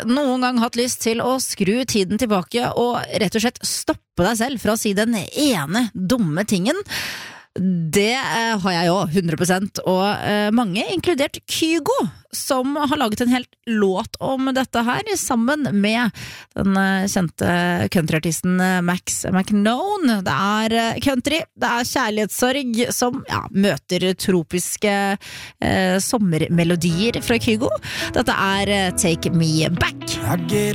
noen gang hatt lyst til å skru tiden tilbake og rett og slett stoppe deg selv fra å si den ene dumme tingen? Det har jeg jo 100%, og mange, inkludert Kygo, som har laget en helt låt om dette her, sammen med den kjente countryartisten Max McKnone. Det er country, det er kjærlighetssorg som møter tropiske sommermelodier fra Kygo. Dette er Take Me Back.